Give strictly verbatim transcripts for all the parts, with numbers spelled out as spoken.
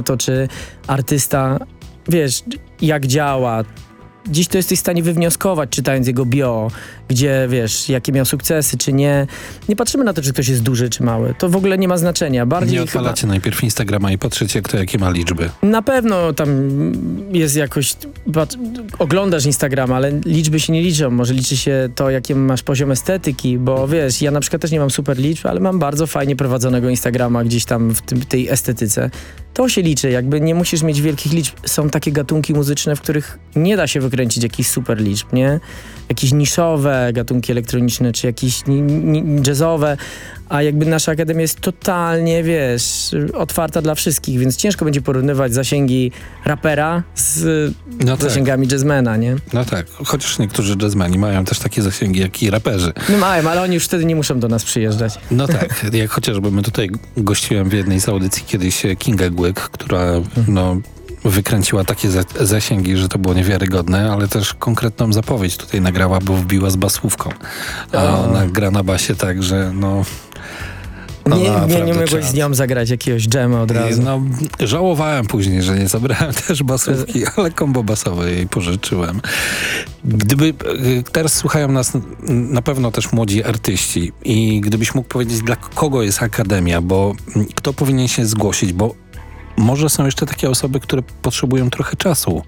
to, czy artysta, wiesz, jak działa. Dziś to jesteś w stanie wywnioskować, czytając jego bio, gdzie, wiesz, jakie miał sukcesy, czy nie. Nie patrzymy na to, czy ktoś jest duży, czy mały. To w ogóle nie ma znaczenia. Bardziej nie odpalacie chyba najpierw Instagrama i patrzycie, kto jakie ma liczby. Na pewno tam jest jakoś... Oglądasz Instagrama, ale liczby się nie liczą. Może liczy się to, jaki masz poziom estetyki, bo wiesz, ja na przykład też nie mam super liczb, ale mam bardzo fajnie prowadzonego Instagrama gdzieś tam w tym, tej estetyce. To się liczy, jakby nie musisz mieć wielkich liczb. Są takie gatunki muzyczne, w których nie da się wykręcić jakichś super liczb, nie? Jakieś niszowe gatunki elektroniczne, czy jakieś jazzowe, a jakby nasza akademia jest totalnie, wiesz, otwarta dla wszystkich, więc ciężko będzie porównywać zasięgi rapera z no tak. zasięgami jazzmana, nie? No tak, chociaż niektórzy jazzmeni mają też takie zasięgi, jak i raperzy. No mają, ale oni już wtedy nie muszą do nas przyjeżdżać. No tak, jak chociażby my tutaj gościłem w jednej z audycji kiedyś Kinga Głyk, która no wykręciła takie zasięgi, że to było niewiarygodne, ale też konkretną zapowiedź tutaj nagrała, bo wbiła z basówką. A o. ona gra na basie tak, że no... no nie, nie, nie mogłeś z nią zagrać jakiegoś dżema od razu. No, żałowałem później, że nie zabrałem też basówki, ale kombo basowe jej pożyczyłem. Gdyby, teraz słuchają nas na pewno też młodzi artyści i gdybyś mógł powiedzieć, dla kogo jest akademia, bo kto powinien się zgłosić, bo może są jeszcze takie osoby, które potrzebują trochę czasu.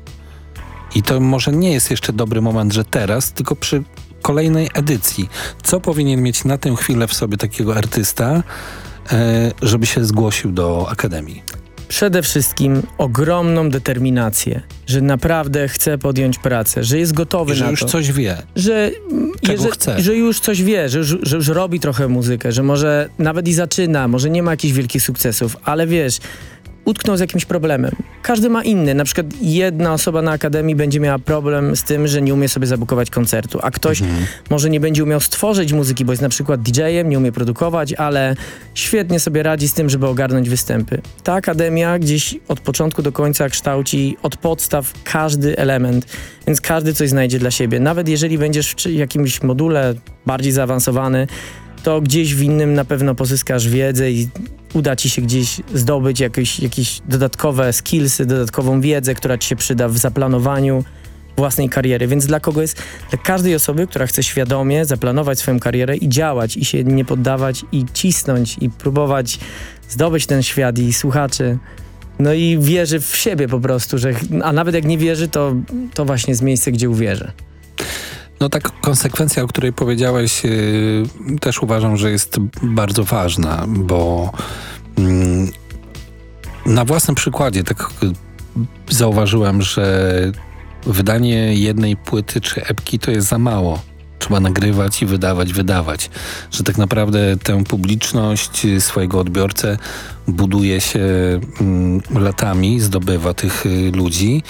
I to może nie jest jeszcze dobry moment, że teraz, tylko przy kolejnej edycji. Co powinien mieć na tę chwilę w sobie takiego artysta, e, żeby się zgłosił do akademii? Przede wszystkim ogromną determinację, że naprawdę chce podjąć pracę, że jest gotowy I że na już to. coś wie. Że, czego że, chce. Że już coś wie, że już, że już robi trochę muzykę, że może nawet i zaczyna, może nie ma jakichś wielkich sukcesów, ale wiesz, utknął z jakimś problemem. Każdy ma inny. Na przykład jedna osoba na akademii będzie miała problem z tym, że nie umie sobie zabukować koncertu, a ktoś mhm. może nie będzie umiał stworzyć muzyki, bo jest na przykład didżejem, nie umie produkować, ale świetnie sobie radzi z tym, żeby ogarnąć występy. Ta akademia gdzieś od początku do końca kształci od podstaw każdy element, więc każdy coś znajdzie dla siebie. Nawet jeżeli będziesz w jakimś module bardziej zaawansowany, to gdzieś w innym na pewno pozyskasz wiedzę i uda ci się gdzieś zdobyć jakieś, jakieś dodatkowe skillsy, dodatkową wiedzę, która ci się przyda w zaplanowaniu własnej kariery. Więc dla kogo jest? Dla każdej osoby, która chce świadomie zaplanować swoją karierę i działać, i się nie poddawać, i cisnąć, i próbować zdobyć ten świat i słuchaczy. No i wierzy w siebie po prostu, że, a nawet jak nie wierzy, to, to właśnie jest miejsce, gdzie uwierzy. No tak, konsekwencja, o której powiedziałeś, yy, też uważam, że jest bardzo ważna, bo yy, na własnym przykładzie tak yy, zauważyłem, że wydanie jednej płyty czy epki to jest za mało. Trzeba nagrywać i wydawać, wydawać. Że tak naprawdę tę publiczność, swojego odbiorcę buduje się yy, latami, zdobywa tych yy, ludzi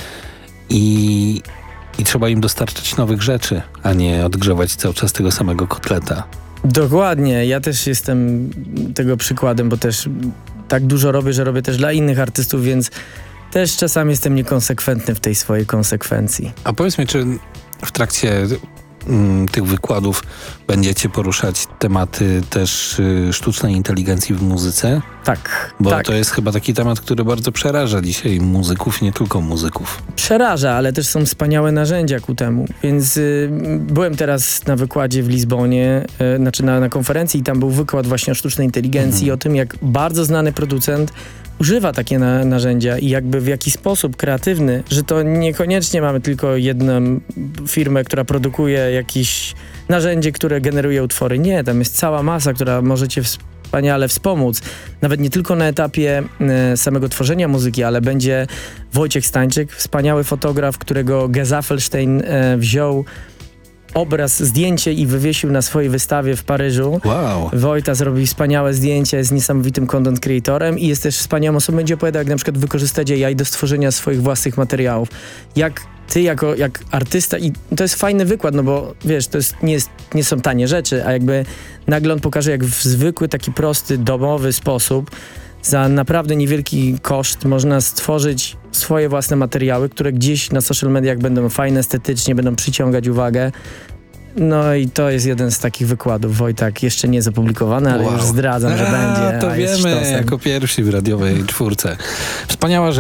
i I trzeba im dostarczyć nowych rzeczy, a nie odgrzewać cały czas tego samego kotleta. Dokładnie. Ja też jestem tego przykładem, bo też tak dużo robię, że robię też dla innych artystów, więc też czasami jestem niekonsekwentny w tej swojej konsekwencji. A powiedz mi, czy w trakcie mm, tych wykładów będziecie poruszać tematy też y, sztucznej inteligencji w muzyce? Tak. Bo tak. to jest chyba taki temat, który bardzo przeraża dzisiaj muzyków, nie tylko muzyków. Przeraża, ale też są wspaniałe narzędzia ku temu. Więc y, byłem teraz na wykładzie w Lizbonie, y, znaczy na, na konferencji i tam był wykład właśnie o sztucznej inteligencji, mhm. o tym, jak bardzo znany producent używa takie na, narzędzia i jakby w jaki sposób kreatywny, że to niekoniecznie mamy tylko jedną firmę, która produkuje jakieś narzędzie, które generuje utwory. Nie, tam jest cała masa, która możecie wspaniale wspomóc. Nawet nie tylko na etapie e, samego tworzenia muzyki, ale będzie Wojciech Stańczyk, wspaniały fotograf, którego Gesaffelstein e, wziął obraz, zdjęcie i wywiesił na swojej wystawie w Paryżu. Wow. Wojta zrobił wspaniałe zdjęcie, jest niesamowitym content creatorem i jest też wspaniałą osobą. Będzie opowiadał, jak na przykład wykorzystać A I do stworzenia swoich własnych materiałów. Jak ty jako jak artysta, i to jest fajny wykład, no bo wiesz, to jest, nie, jest, nie są tanie rzeczy, a jakby nagle on pokaże, jak w zwykły, taki prosty, domowy sposób za naprawdę niewielki koszt można stworzyć swoje własne materiały, które gdzieś na social mediach będą fajne estetycznie, będą przyciągać uwagę. No i to jest jeden z takich wykładów. Wojtek jeszcze nie jest opublikowany, ale wow. już zdradzam, że a, będzie. To a wiemy jako pierwsi w radiowej czwórce. Wspaniała rzecz.